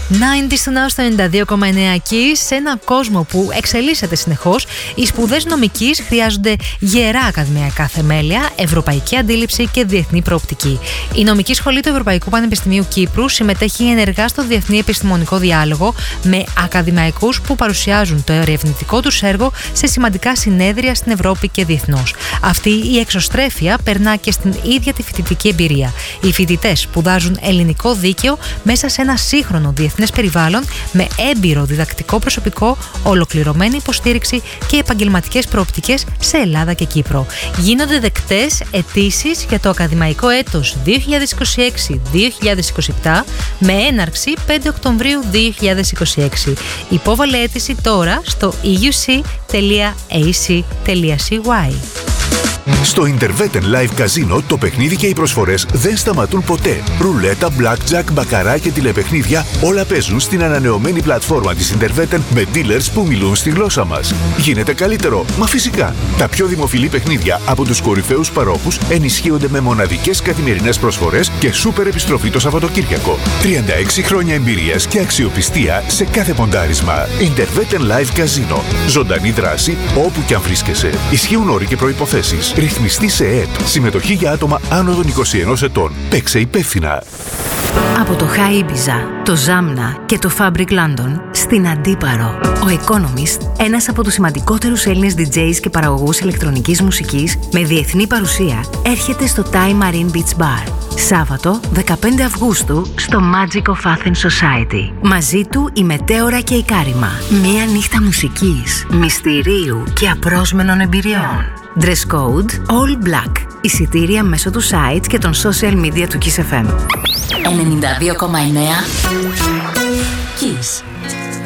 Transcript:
90's του Now στο 92,9 εκεί, σε έναν κόσμο που εξελίσσεται συνεχώς, οι σπουδές νομικής χρειάζονται γερά ακαδημαϊκά θεμέλια, ευρωπαϊκή αντίληψη και διεθνή προοπτική. Η νομική σχολή του Ευρωπαϊκού Πανεπιστημίου Κύπρου συμμετέχει ενεργά στο διεθνή επιστημονικό διάλογο με ακαδημαϊκούς που παρουσιάζουν το ερευνητικό τους έργο σε σημαντικά συνέδρια στην Ευρώπη και διεθνώς. Αυτή η εξωστρέφεια περνά και στην ίδια τη φοιτητική εμπειρία. Οι φοιτητές σπουδάζουν ελληνικό δίκαιο μέσα σε ένα σύγχρονο διεθνές περιβάλλον με έμπειρο διδακτικό προσωπικό, ολοκληρωμένη υποστήριξη και επαγγελματικές προοπτικές σε Ελλάδα και Κύπρο. Γίνονται δεκτές αιτήσεις για το ακαδημαϊκό έτος 2026-2027 με έναρξη 5 Οκτωβρίου 2026. Υπόβαλε αίτηση τώρα στο euc.ac.cy. Στο Interwetten Live Casino το παιχνίδι και οι προσφορές δεν σταματούν ποτέ. Ρουλέτα, blackjack, μπακαρά και τηλεπαιχνίδια όλα παίζουν στην ανανεωμένη πλατφόρμα της Interwetten με dealers που μιλούν στη γλώσσα μας. Γίνεται καλύτερο, μα φυσικά. Τα πιο δημοφιλή παιχνίδια από τους κορυφαίους παρόχους ενισχύονται με μοναδικές καθημερινές προσφορές και σούπερ επιστροφή το Σαββατοκύριακο. 36 χρόνια εμπειρίας και αξιοπιστία σε κάθε ποντάρισμα. Interwetten Live Casino. Ζωντανή δράση όπου κι αν βρίσκεσαι. Ισχύουν όροι και προϋποθέσεις. Ρυθμιστή σε ΕΕΠ. Συμμετοχή για άτομα άνω των 21 ετών. Παίξε υπεύθυνα. Από το High Ibiza, το Zamna και το Fabric London στην Αντίπαρο. Ο Economist, ένας από τους σημαντικότερους Έλληνες DJs και παραγωγούς ηλεκτρονικής μουσικής με διεθνή παρουσία, έρχεται στο Thai Marine Beach Bar. Σάββατο 15 Αυγούστου στο Magic of Athens Society. Μαζί του η Μετέωρα και η Κάριμα. Μία νύχτα μουσικής, μυστηρίου και απρόσμενων εμπειριών. Dress code all black. Εισιτήρια μέσω του site και των social media του Kiss FM. 92,9